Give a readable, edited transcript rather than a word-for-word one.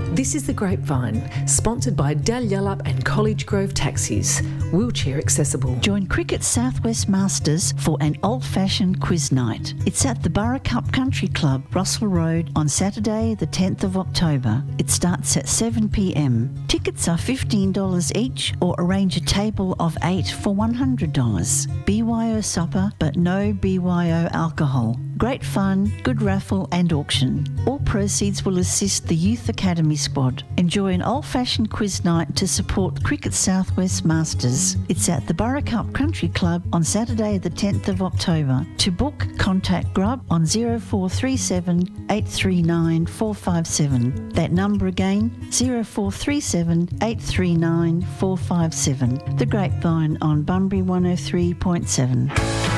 This is The Grapevine, sponsored by Dalyellup and College Grove Taxis, wheelchair accessible. Join Cricket Southwest Masters for an old-fashioned quiz night. It's at the Borough Cup Country Club, Russell Road, on Saturday the 10th of October. It starts at 7 p.m. Tickets are $15 each, or arrange a table of 8 for $100. BYO supper, but no BYO alcohol. Great fun, good raffle and auction. All proceeds will assist the Youth Academy squad. Enjoy an old-fashioned quiz night to support Cricket Southwest Masters. It's at the Borough Cup Country Club on Saturday the 10th of October. To book, contact Grub on 0437 839 457. That number again, 0437 839 457. The Grapevine on Bunbury 103.7.